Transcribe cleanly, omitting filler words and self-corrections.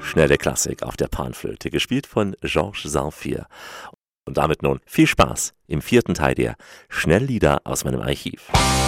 Schnelle Klassik auf der Panflöte, gespielt von Georges Zamfir. Und damit nun viel Spaß im vierten Teil der Schnelllieder aus meinem Archiv.